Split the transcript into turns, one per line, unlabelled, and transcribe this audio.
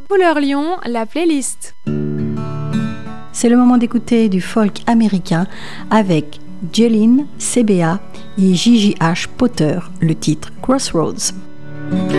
Couleur Lyon, la playlist.
C'est le moment d'écouter du folk américain avec Jeline CBA et JJH Potter, le titre Crossroads.